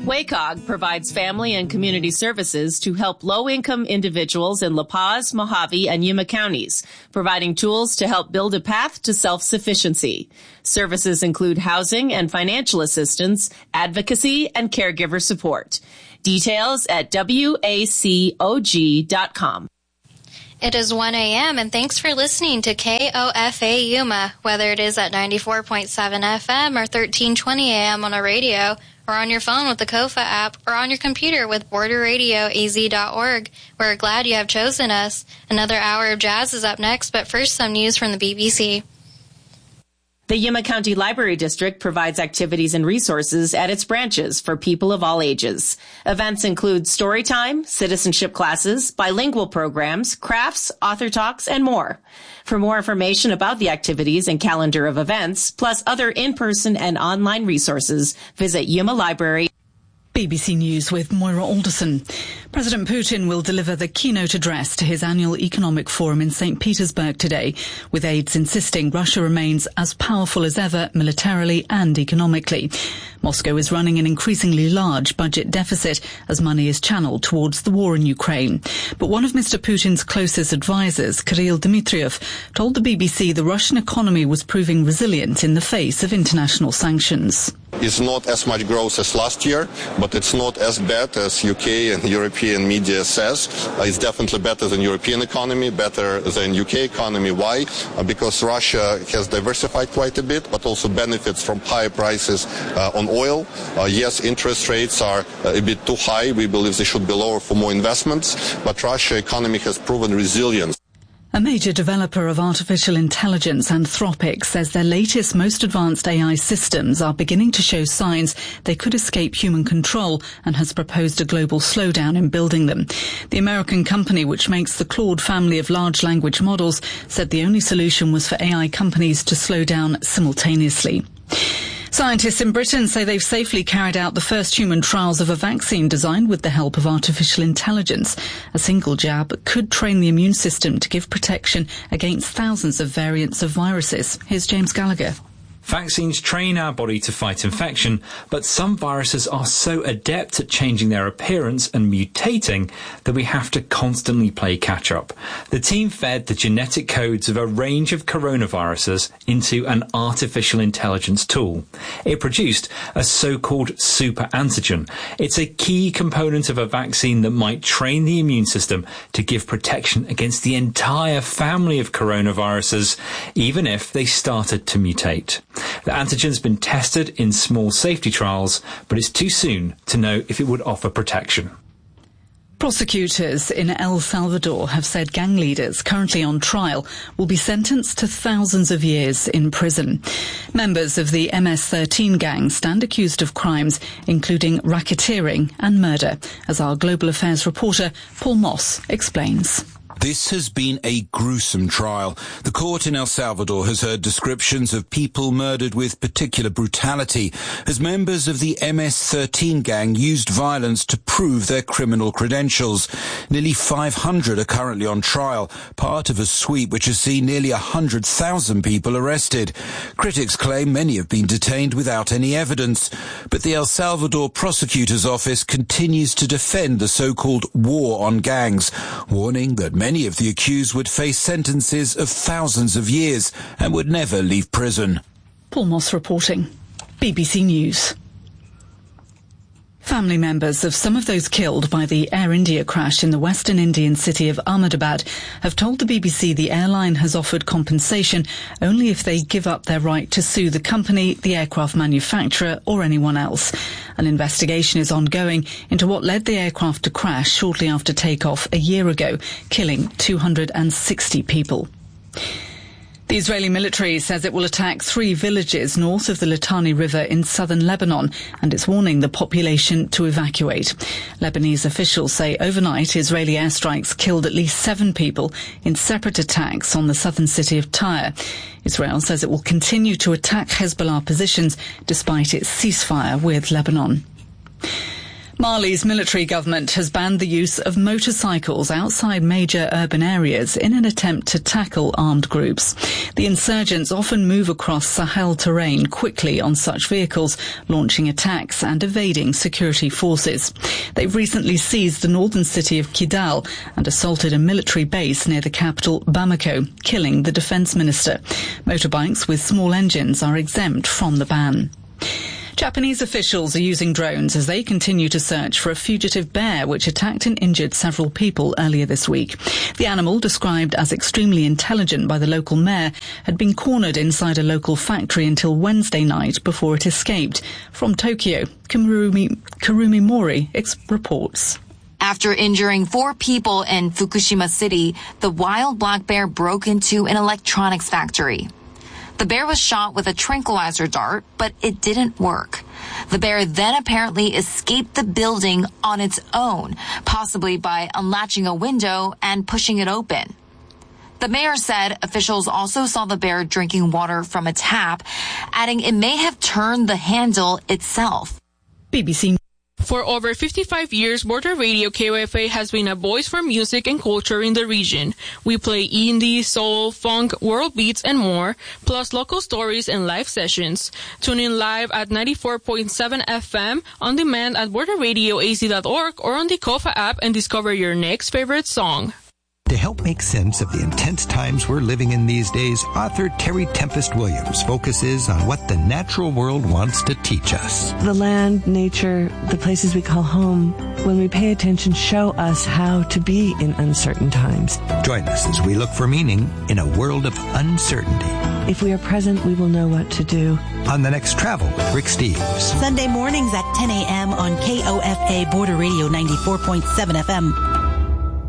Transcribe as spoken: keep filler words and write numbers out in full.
WACOG provides family and community services to help low-income individuals in La Paz, Mojave, and Yuma counties, providing tools to help build a path to self-sufficiency. Services include housing and financial assistance, advocacy, and caregiver support. Details at W A C O G dot com. It is one a.m. and thanks for listening to K O F A Yuma, whether it is at ninety-four point seven F M or thirteen twenty A M on a radio, or on your phone with the Kofa app, or on your computer with border radio A Z dot org. We're glad you have chosen us. Another hour of jazz is up next, but first some news from the B B C. The Yuma County Library District provides activities and resources at its branches for people of all ages. Events include story time, citizenship classes, bilingual programs, crafts, author talks, and more. For more information about the activities and calendar of events, plus other in-person and online resources, visit Yuma Library. B B C News with Moira Alderson. President Putin will deliver the keynote address to his annual economic forum in Saint Petersburg today, with aides insisting Russia remains as powerful as ever militarily and economically. Moscow is running an increasingly large budget deficit as money is channeled towards the war in Ukraine. But one of Mister Putin's closest advisers, Kirill Dmitriev, told the B B C the Russian economy was proving resilient in the face of international sanctions. It's not as much growth as last year, but it's not as bad as U K and European media says. Uh, it's definitely better than European economy, better than U K economy. Why? Uh, because Russia has diversified quite a bit, but also benefits from higher prices uh, on oil. Uh, yes, interest rates are uh, a bit too high. We believe they should be lower for more investments, but Russia economy has proven resilience. A major developer of artificial intelligence, Anthropic, says their latest, most advanced A I systems are beginning to show signs they could escape human control and has proposed a global slowdown in building them. The American company, which makes the Claude family of large language models, said the only solution was for A I companies to slow down simultaneously. Scientists in Britain say they've safely carried out the first human trials of a vaccine designed with the help of artificial intelligence. A single jab could train the immune system to give protection against thousands of variants of viruses. Here's James Gallagher. Vaccines train our body to fight infection, but some viruses are so adept at changing their appearance and mutating that we have to constantly play catch-up. The team fed the genetic codes of a range of coronaviruses into an artificial intelligence tool. It produced a so-called super antigen. It's a key component of a vaccine that might train the immune system to give protection against the entire family of coronaviruses, even if they started to mutate. The antigen's been tested in small safety trials, but it's too soon to know if it would offer protection. Prosecutors in El Salvador have said gang leaders currently on trial will be sentenced to thousands of years in prison. Members of the M S thirteen gang stand accused of crimes including racketeering and murder, as our Global Affairs reporter Paul Moss explains. This has been a gruesome trial. The court in El Salvador has heard descriptions of people murdered with particular brutality as members of the M S thirteen gang used violence to prove their criminal credentials. Nearly five hundred are currently on trial, part of a sweep which has seen nearly one hundred thousand people arrested. Critics claim many have been detained without any evidence, but the El Salvador prosecutor's office continues to defend the so-called war on gangs, warning that many Many of the accused would face sentences of thousands of years and would never leave prison. Paul Moss reporting. B B C News. Family members of some of those killed by the Air India crash in the western Indian city of Ahmedabad have told the B B C the airline has offered compensation only if they give up their right to sue the company, the aircraft manufacturer or anyone else. An investigation is ongoing into what led the aircraft to crash shortly after takeoff a year ago, killing two hundred sixty people. The Israeli military says it will attack three villages north of the Litani River in southern Lebanon, and it's warning the population to evacuate. Lebanese officials say overnight Israeli airstrikes killed at least seven people in separate attacks on the southern city of Tyre. Israel says it will continue to attack Hezbollah positions despite its ceasefire with Lebanon. Mali's military government has banned the use of motorcycles outside major urban areas in an attempt to tackle armed groups. The insurgents often move across Sahel terrain quickly on such vehicles, launching attacks and evading security forces. They've recently seized the northern city of Kidal and assaulted a military base near the capital, Bamako, killing the defence minister. Motorbikes with small engines are exempt from the ban. Japanese officials are using drones as they continue to search for a fugitive bear which attacked and injured several people earlier this week. The animal, described as extremely intelligent by the local mayor, had been cornered inside a local factory until Wednesday night before it escaped. From Tokyo, Karumi, Karumi Mori ex- reports. After injuring four people in Fukushima City, the wild black bear broke into an electronics factory. The bear was shot with a tranquilizer dart, but it didn't work. The bear then apparently escaped the building on its own, possibly by unlatching a window and pushing it open. The mayor said officials also saw the bear drinking water from a tap, adding it may have turned the handle itself. B B C. For over fifty-five years, Border Radio K O F A has been a voice for music and culture in the region. We play indie, soul, funk, world beats, and more, plus local stories and live sessions. Tune in live at ninety-four point seven F M, on demand at border radio a z dot org or on the Kofa app, and discover your next favorite song. To help make sense of the intense times we're living in these days, author Terry Tempest Williams focuses on what the natural world wants to teach us. The land, nature, the places we call home, when we pay attention, show us how to be in uncertain times. Join us as we look for meaning in a world of uncertainty. If we are present, we will know what to do. On the next Travel with Rick Steves. Sunday mornings at ten a.m. on K O F A Border Radio ninety-four point seven F M.